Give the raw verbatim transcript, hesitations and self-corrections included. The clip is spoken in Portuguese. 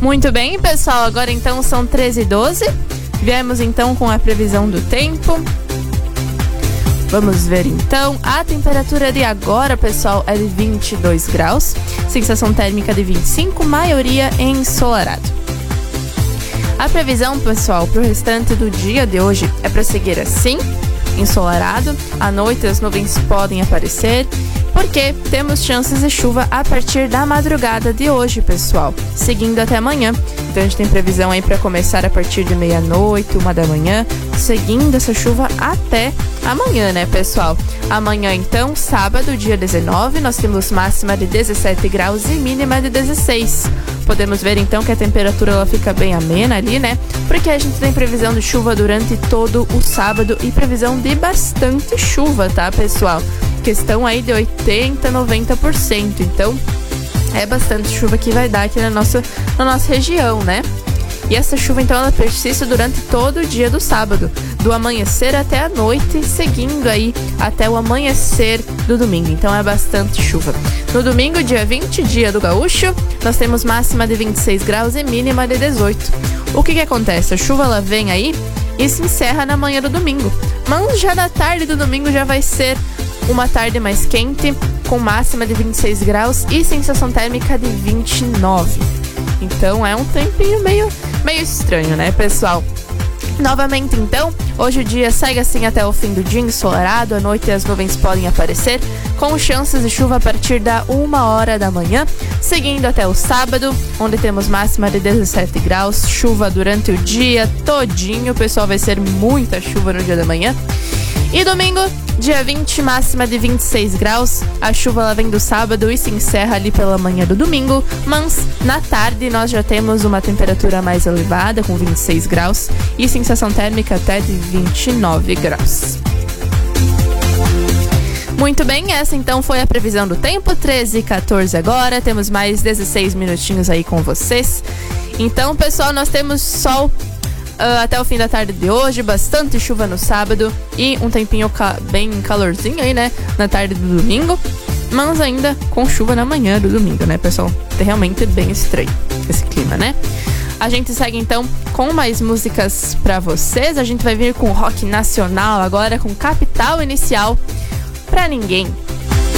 Muito bem, pessoal, agora então são treze e doze. Viemos então com a previsão do tempo. Vamos ver então, a temperatura de agora, pessoal, é de vinte e dois graus, sensação térmica de vinte e cinco, maioria ensolarado. A previsão, pessoal, para o restante do dia de hoje é para seguir assim, ensolarado. À noite as nuvens podem aparecer, porque temos chances de chuva a partir da madrugada de hoje, pessoal, seguindo até amanhã. Então a gente tem previsão aí para começar a partir de meia-noite, uma da manhã, seguindo essa chuva até amanhã, né, pessoal? Amanhã, então, sábado, dia dezenove, nós temos máxima de dezessete graus e mínima de dezesseis. Podemos ver, então, que a temperatura ela fica bem amena ali, né? Porque a gente tem previsão de chuva durante todo o sábado e previsão de bastante chuva, tá, pessoal? Questão aí de oitenta, noventa por cento. Então, é bastante chuva que vai dar aqui na nossa, na nossa região, né? E essa chuva, então, ela persiste durante todo o dia do sábado, do amanhecer até a noite, seguindo aí até o amanhecer do domingo. Então, é bastante chuva. No domingo, dia vinte, dia do gaúcho, nós temos máxima de vinte e seis graus e mínima de dezoito. O que que acontece? A chuva, ela vem aí e se encerra na manhã do domingo. Mas já na tarde do domingo já vai ser uma tarde mais quente, com máxima de vinte e seis graus e sensação térmica de vinte e nove. Então é um tempinho meio, meio estranho, né, pessoal? Novamente, então, hoje o dia segue assim até o fim do dia, ensolarado. À noite as nuvens podem aparecer, com chances de chuva a partir da uma hora da manhã, seguindo até o sábado, onde temos máxima de dezessete graus, chuva durante o dia todinho. Pessoal, vai ser muita chuva no dia da manhã. E domingo, dia vinte, máxima de vinte e seis graus. A chuva ela vem do sábado e se encerra ali pela manhã do domingo. Mas na tarde nós já temos uma temperatura mais elevada, com vinte e seis graus. E sensação térmica até de vinte e nove graus. Muito bem, essa então foi a previsão do tempo. treze e quatorze agora. Temos mais dezesseis minutinhos aí com vocês. Então, pessoal, nós temos sol Uh, até o fim da tarde de hoje, bastante chuva no sábado e um tempinho ca- bem calorzinho aí, né, na tarde do domingo, mas ainda com chuva na manhã do domingo, né, pessoal? É realmente bem estranho esse clima, né? A gente segue então com mais músicas pra vocês. A gente vai vir com rock nacional agora, com Capital Inicial, Pra Ninguém.